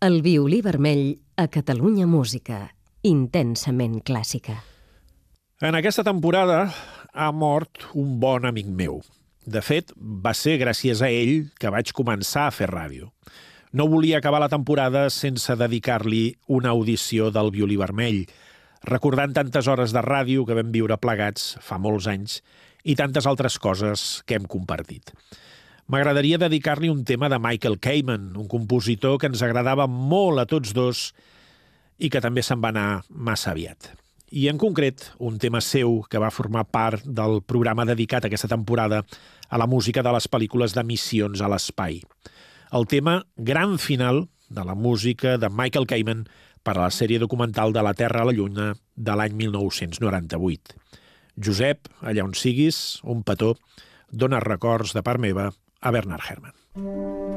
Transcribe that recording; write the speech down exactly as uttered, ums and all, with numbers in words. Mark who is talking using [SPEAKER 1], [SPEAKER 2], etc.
[SPEAKER 1] El violí vermell a Catalunya Música, intensament clàssica.
[SPEAKER 2] En aquesta temporada ha mort un bon amic meu. De fet, va ser gràcies a ell que vaig començar a fer ràdio. No volia acabar la temporada sense dedicar-li una audició del violí vermell, recordant tantes hores de ràdio que vam viure plegats fa molts anys i tantes altres coses que hem compartit. M'agradaria dedicar-li un tema de Michael Kamen, un compositor que ens agradava molt a tots dos i que també se'n va anar massa aviat. I en concret, un tema seu que va formar part del programa dedicat aquesta temporada a la música de les pel·lícules de missions a l'espai. El tema Gran Final de la música de Michael Kamen per a la sèrie documental de La Terra a la Lluna de l'any mil nou-cents noranta-vuit. Josep, allà on siguis, un petó, dona records de part meva a Bernard Herrmann.